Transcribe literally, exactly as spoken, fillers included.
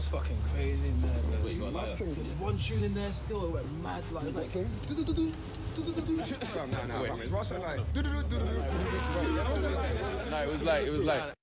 was fucking crazy in there, bro. Wait, you got like There was one tune in there still, it went mad. Like, it was like, do do do do do do do. No, no, no. It's Russell like. No, it was like, it was like.